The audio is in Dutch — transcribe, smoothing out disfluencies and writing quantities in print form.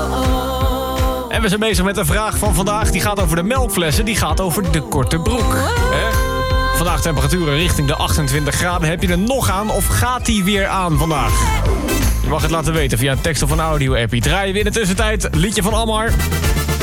En we zijn bezig met de vraag van vandaag. Die gaat over de melkflessen, die gaat over de korte broek. Vandaag temperaturen richting de 28 graden. Heb je er nog aan of gaat die weer aan vandaag? Je mag het laten weten via een tekst of een audio-appie. Draaien we in de tussentijd liedje van Almar.